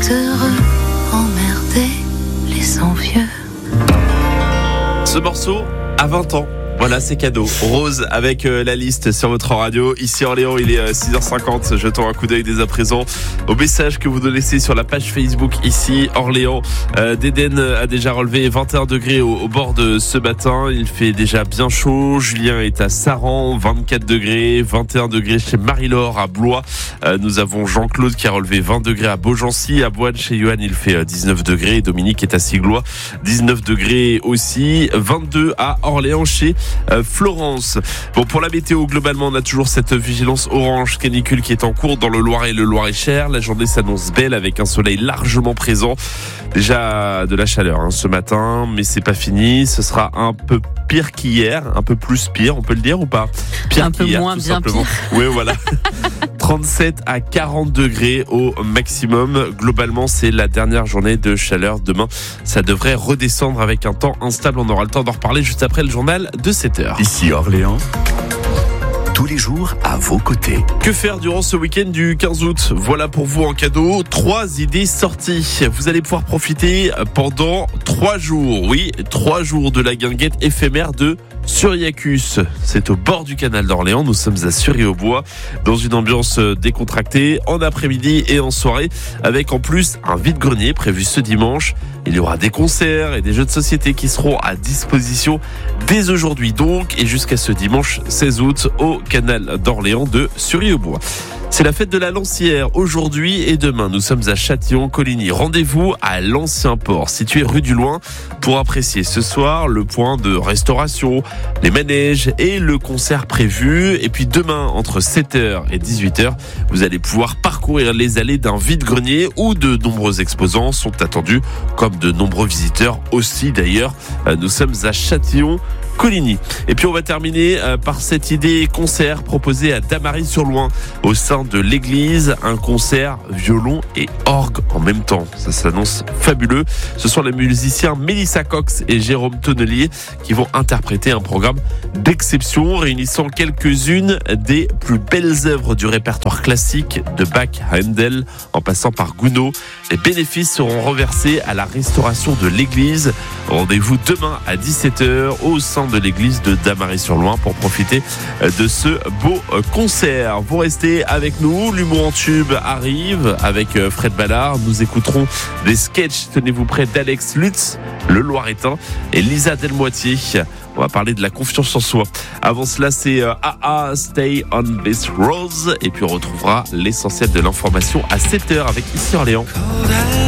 heureux, emmerder les envieux. Ce morceau a 20 ans. Voilà, c'est cadeau. Rose avec la liste sur votre radio. Ici Orléans, il est 6h50. Jetons un coup d'œil dès à présent au message que vous nous laissez sur la page Facebook ici Orléans. Dédène a déjà relevé 21 degrés au bord de ce matin. Il fait déjà bien chaud. Julien est à Saran, 24 degrés, 21 degrés chez Marie-Laure à Blois. Nous avons Jean-Claude qui a relevé 20 degrés à Beaugency. À Boine chez Johan, il fait 19 degrés. Dominique est à Siglois, 19 degrés aussi. 22 à Orléans chez Florence. Bon, pour la météo, globalement, on a toujours cette vigilance orange canicule qui est en cours dans le Loiret et le Loir-et-Cher. La journée s'annonce belle avec un soleil largement présent. Déjà de la chaleur ce matin, mais c'est pas fini. Ce sera un peu pire qu'hier, un peu plus pire, on peut le dire ou pas? Pire un peu qu'hier, moins tout bien simplement. pire. Oui, voilà. 37 à 40 degrés au maximum. Globalement, c'est la dernière journée de chaleur. Demain, ça devrait redescendre avec un temps instable. On aura le temps d'en reparler juste après le journal de 7h. Ici Orléans, tous les jours à vos côtés. Que faire durant ce week-end du 15 août? Voilà pour vous en cadeau 3 idées sorties. Vous allez pouvoir profiter pendant 3 jours. Oui, 3 jours de la guinguette éphémère de Suriacus. C'est au bord du canal d'Orléans. Nous sommes à Sury-au-Bois dans une ambiance décontractée en après-midi et en soirée avec en plus un vide-grenier prévu ce dimanche. Il y aura des concerts et des jeux de société qui seront à disposition dès aujourd'hui donc et jusqu'à ce dimanche 16 août au canal d'Orléans de Sury-au-Bois. C'est la fête de la Lancière aujourd'hui et demain. Nous sommes à Châtillon-Coligny. Rendez-vous à l'Ancien Port, situé rue du Loing, pour apprécier ce soir le point de restauration, les manèges et le concert prévu. Et puis demain, entre 7h et 18h, vous allez pouvoir parcourir les allées d'un vide-grenier où de nombreux exposants sont attendus, comme de nombreux visiteurs aussi d'ailleurs. Nous sommes à Châtillon-Coligny. Et puis on va terminer par cette idée concert proposée à Damary-sur-Loing au sein de l'église, un concert violon et orgue en même temps. Ça s'annonce fabuleux. Ce sont les musiciens Mélissa Cox et Jérôme Tonnelier qui vont interpréter un programme d'exception réunissant quelques-unes des plus belles œuvres du répertoire classique de Bach à Handel en passant par Gounod. Les bénéfices seront reversés à la restauration de l'église. Rendez-vous demain à 17h au sein de l'église de Damary-sur-Loing pour profiter de ce beau concert. Vous restez avec nous, l'humour en tube arrive avec Fred Ballard. Nous écouterons des sketchs, tenez-vous prêts, d'Alex Lutz, le Loiretain, et Lisa Delmoitier. On va parler de la confiance en soi. Avant cela, c'est AA, Stay on This Rose. Et puis on retrouvera l'essentiel de l'information à 7h avec Ici Orléans.